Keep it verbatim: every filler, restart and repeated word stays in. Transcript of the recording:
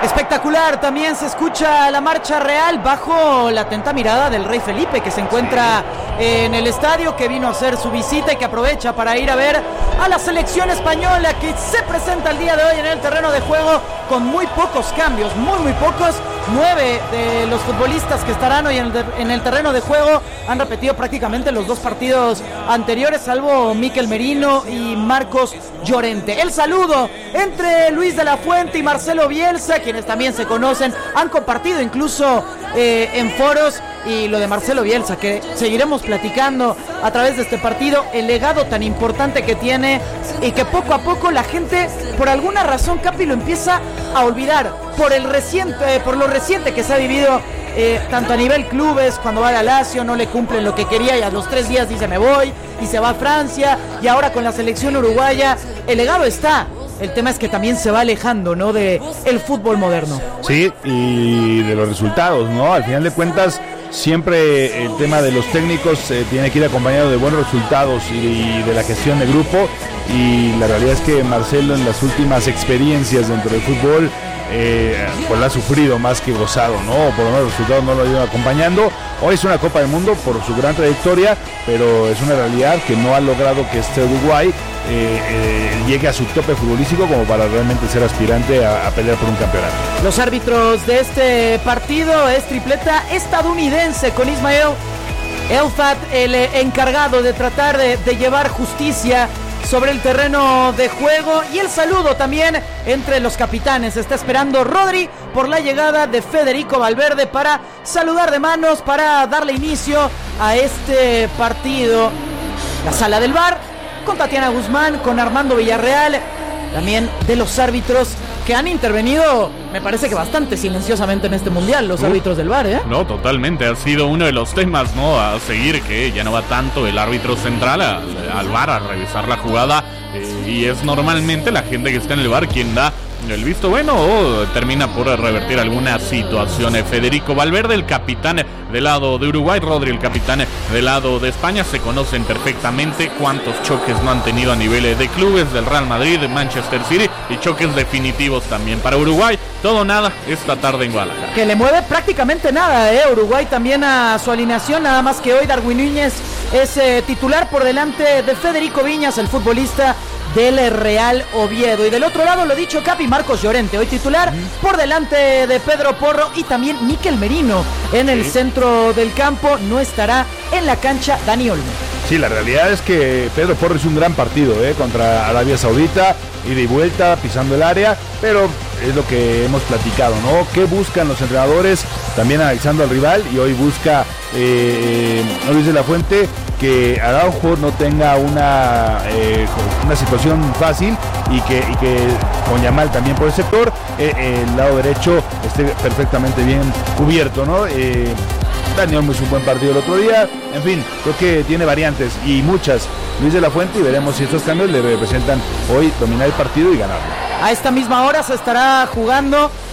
Espectacular, también se escucha la marcha real bajo la atenta mirada del rey Felipe, que se encuentra sí. en el estadio, que vino a hacer su visita y que aprovecha para ir a ver a la selección española, que se presenta el día de hoy en el terreno de juego con muy pocos cambios, muy muy pocos. Nueve de los futbolistas que estarán hoy en el, en el terreno de juego han repetido prácticamente los dos partidos anteriores, salvo Mikel Merino y Marcos Llorente. El saludo entre Luis de la Fuente y Marcelo Bielsa, quienes también se conocen, han compartido incluso eh, en foros, y lo de Marcelo Bielsa, que seguiremos platicando a través de este partido, el legado tan importante que tiene y que poco a poco la gente, por alguna razón, Capi, lo empieza a olvidar por el reciente, por lo reciente que se ha vivido, eh, tanto a nivel clubes, cuando va a Lazio no le cumplen lo que quería y a los tres días dice me voy y se va a Francia, y ahora con la selección uruguaya el legado está. El tema es que también se va alejando, ¿no?, de el fútbol moderno. Sí, y de los resultados, ¿no? Al final de cuentas, siempre el tema de los técnicos eh, tiene que ir acompañado de buenos resultados y, y de la gestión de grupo, y la realidad es que Marcelo en las últimas experiencias dentro del fútbol eh, pues la ha sufrido más que gozado, ¿no? Por lo menos los resultados no lo han ido acompañando. Hoy es una Copa del Mundo por su gran trayectoria, pero es una realidad que no ha logrado que este Uruguay Eh, eh, llegue a su tope futbolístico como para realmente ser aspirante a, a pelear por un campeonato. Los árbitros de este partido es tripleta estadounidense, con Ismael Elfat, el encargado de tratar de, de llevar justicia sobre el terreno de juego, y el saludo también entre los capitanes. Está esperando Rodri por la llegada de Federico Valverde para saludar de manos, para darle inicio a este partido. La sala del V A R con Tatiana Guzmán, con Armando Villarreal, también de los árbitros que han intervenido, me parece que bastante silenciosamente en este mundial, los uh, árbitros del V A R, ¿eh? No, totalmente, ha sido uno de los temas, ¿no?, a seguir, que ya no va tanto el árbitro central al, al V A R a revisar la jugada, eh, y es normalmente la gente que está en el V A R quien da el visto bueno o termina por revertir alguna situación. Federico Valverde, el capitán del lado de Uruguay, Rodri, el capitán del lado de España, se conocen perfectamente. Cuántos choques no han tenido a nivel de clubes, del Real Madrid, de Manchester City, y choques definitivos también para Uruguay. Todo nada esta tarde en Guadalajara. Que le mueve prácticamente nada, ¿eh? Uruguay también a su alineación, nada más que hoy Darwin Núñez es eh, titular por delante de Federico Viñas, el futbolista del Real Oviedo. Y del otro lado, lo dicho, Capi, Marcos Llorente, hoy titular mm. por delante de Pedro Porro, y también Mikel Merino en el sí. centro del campo. No estará en la cancha Dani Olmo. Sí, la realidad es que Pedro Porro hizo un gran partido eh, contra Arabia Saudita, ida y vuelta, pisando el área, pero es lo que hemos platicado, ¿no? ¿Qué buscan los entrenadores? También analizando al rival, y hoy busca eh, Luis de la Fuente que Araujo no tenga una, eh, una situación fácil, y que, y que con Yamal también por el sector, eh, el lado derecho esté perfectamente bien cubierto, ¿no? Eh, Daniel hizo un buen partido el otro día. En fin, creo que tiene variantes y muchas Luis de la Fuente, y veremos si estos cambios le representan hoy dominar el partido y ganarlo. A esta misma hora se estará jugando